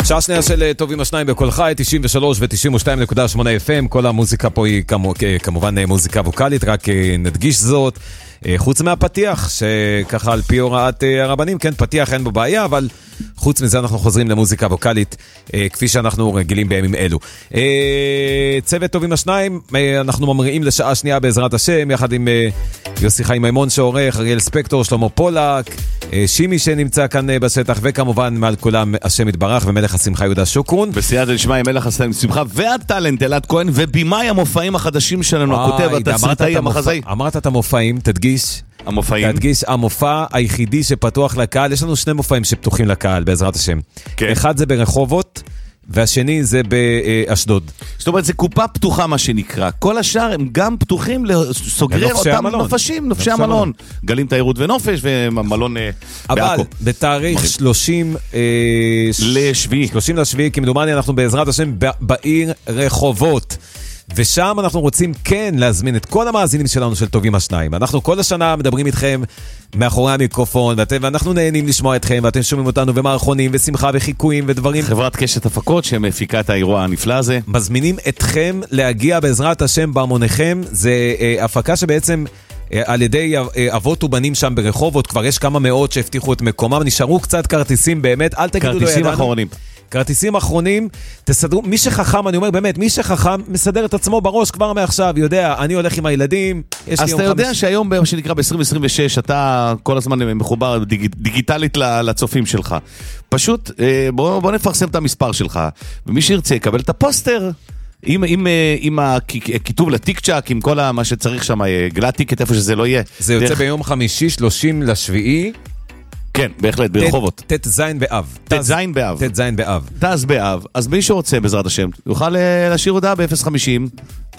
שעה שנייה של טובים השניים בכל חי, 93 ו-92.8 FM, כל המוזיקה פה היא כמובן מוזיקה ווקלית, רק נדגיש זאת, חוץ מהפתיח, שככה על פי הוראת הרבנים, כן, פתיח אין בו בעיה, אבל חוץ מזה אנחנו חוזרים למוזיקה ווקלית, כפי שאנחנו רגילים בימים אלו. צוות טובים השניים, אנחנו ממריאים לשעה שנייה בעזרת השם, יחד עם יוסי חיים מימון שעורך, אריאל ספקטור, שלמה פולק, שימי שנמצא כאן בשטח, וכמובן מעל כולם השם יתברך ומלך השמחה יהודה שוקרון. בסייעתא דשמיא מלך השמחה והטלנט אלעד כהן, ובימאי המופעים החדשים שלנו, הכותב, התסריטאי, המחזאי. אמרת את המופעים, תדגיש. תדגיש, המופע היחידי שפתוח לקהל, יש לנו שני מופעים שפתוחים לקהל בעזרת השם. אחד זה ברחובות, והשני זה באשדוד. זאת אומרת, זה קופה פתוחה מה שנקרא. כל השאר הם גם פתוחים לסוגרר אותם נופשים, נופשי המלון. גלים תיירות ונופש ומלון בעכו. אבל בתאריך 30 לשביעי, כמדומני אנחנו בעזרת השם בעיר רחובות. ושם אנחנו רוצים כן להזמין את כל המאזינים שלנו של טובים השניים. אנחנו כל השנה מדברים איתכם מאחורי המיקרופון, ואנחנו נהנים לשמוע אתכם, ואתם שומעים אותנו במערכונים ושמחה וחיקויים ודברים. חברת קשת הפקות שמפיקה את האירוע הנפלא הזה. מזמינים אתכם להגיע בעזרת השם בהמוניכם. זה הפקה שבעצם על ידי אבות ובנים שם ברחובות, כבר יש כמה מאות שהבטיחו את מקומם, נשארו קצת כרטיסים באמת, אל תגידו לו ידענו. כרטיסים אחרונים, תסדרו, מי שחכם, אני אומר באמת, מי שחכם מסדר את עצמו בראש כבר מעכשיו, יודע, אני הולך עם הילדים, אז אתה יודע שהיום, מה שנקרא ב-2026, אתה כל הזמן מחובר דיגיטלית לצופים שלך. פשוט, בוא נפרסם את המספר שלך, ומי שירצה יקבל את הפוסטר, עם הכיתוב לטיק-צ'ק, עם כל מה שצריך שם, גלת טיקט, איפה שזה לא יהיה. זה יוצא ביום חמישי, 30 לשביעי, כן, בהחלט, ברחובות. זין באב. זין באב. זין באב. תז באב. אז מי שרוצה בעזרת השם, יוכל להשאיר הודעה ב-050-444,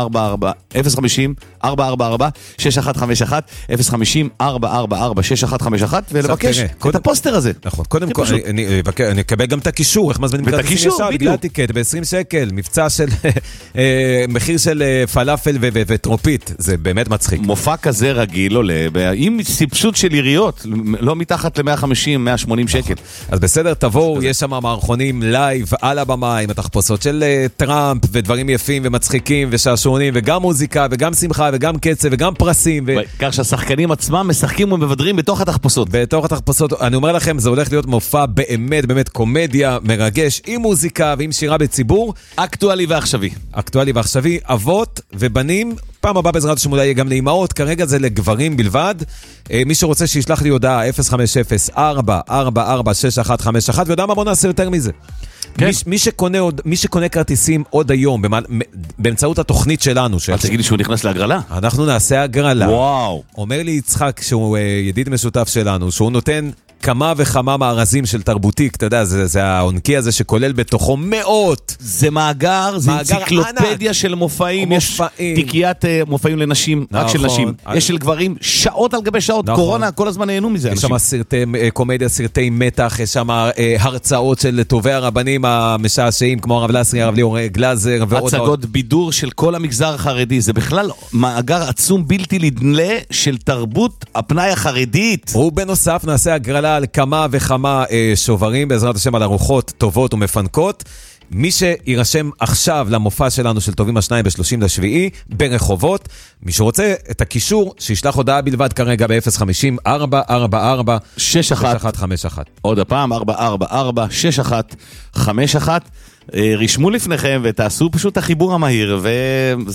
050-444-6151, 050-444-6151, ולבקש את הפוסטר הזה. נכון, קודם כל, אני אקבל גם את הקישור, איך מזמינים את הקישור, בדיוק. טיקט, ב-20 שקל, מבצע של, מחיר של פלאפל וטרופית, זה באמת מצחיק. מופע כזה רגיל עולה, עם סבסוד של עיריות, לא מתחת ל-150-180 שקל. אז בסדר, תבואו, יש שם מערכונים לייב על הבמה, עם התחפושות של טראמפ, ודברים יפים ומצחיקים ושעשועונים, וגם מוזיקה, וגם שמחה, וגם קצב, וגם פרסים. כך שהשחקנים עצמם משחקים ומבדרים בתוך התחפושות. בתוך התחפושות, אני אומר לכם, זה הולך להיות מופע באמת, באמת קומדיה, מרגש, עם מוזיקה ועם שירה בציבור. אקטואלי ועכשווי. אקטואלי ועכשווי, אבות ובנים. פעם הבאה בעזרת השם אולי יהיה גם לאמהות, כרגע זה לגברים בלבד. מי שרוצה שישלח לי הודעה 050-444-6151, ויודע מה, בוא נעשה יותר מזה. כן. מי שקונה כרטיסים עוד היום, באמצעות התוכנית שלנו. אל תגיד לי שהוא נכנס להגרלה. אנחנו נעשה הגרלה. וואו. אומר לי יצחק, שהוא ידיד משותף שלנו, שהוא נותן כמה וכמה מארזים של תרבותיק, אתה יודע, זה העונקי הזה שכולל בתוכו מאות. זה מאגר, זה אנציקלופדיה של מופעים. יש תיקיית מופעים לנשים, רק של נשים. יש של גברים, שעות על גבי שעות, קורונה, כל הזמן נהנו מזה. יש שם סרטי קומדיה, סרטי מתח, יש שם הרצאות של טובי הרבנים המשעשעים, כמו הרב לסרי, הרב ליאור גלזר, הצגות בידור של כל המגזר החרדי. זה בכלל מאגר עצום בלתי נדלה של תרבות הפנאי החרדית. ובנוסף נעשה הגרלה על כמה וכמה שוברים, בעזרת השם על ארוחות טובות ומפנקות. מי שירשם עכשיו למופע שלנו של טובים השניים ב-30 לשביעי, ברחובות, מי שרוצה את הקישור, שישלח הודעה בלבד כרגע ב-050-444-6151. עוד הפעם, 444-6151. רשמו לפניכם ותעשו פשוט החיבור המהיר,